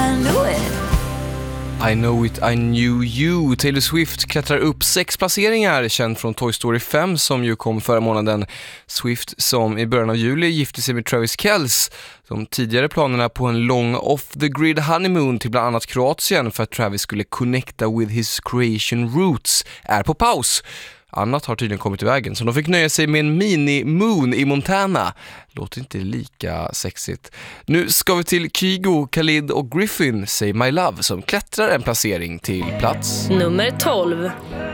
I know it, I knew you. Taylor Swift klättrar upp 6 placeringar, känd från Toy Story 5 som ju kom förra månaden. Swift som i början av juli gifte sig med Travis Kelce. De tidigare planerna på en lång off-the-grid honeymoon till bland annat Kroatien för att Travis skulle connecta with his creation roots är på paus. Annat har tydligen kommit i vägen, så de fick nöja sig med en mini-moon i Montana. Låter inte lika sexigt. Nu ska vi till Kygo, Khalid och Griffin, Say My Love, som klättrar en placering till plats nummer 12.